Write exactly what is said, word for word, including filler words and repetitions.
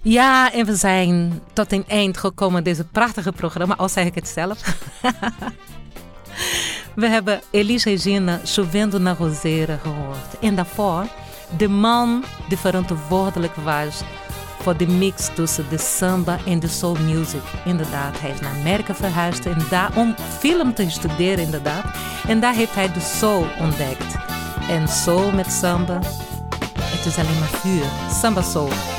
Ja, en we zijn tot een eind gekomen deze prachtige programma, al zeg ik het zelf. We hebben Elis Regina Chovendo na Roseira gehoord. En daarvoor de man die verantwoordelijk was voor de mix tussen de samba en de soul music. Inderdaad, hij is naar Amerika verhuisd en daar om film te studeren inderdaad. En daar heeft hij de soul ontdekt. En soul met samba, het is alleen maar vuur. Samba soul.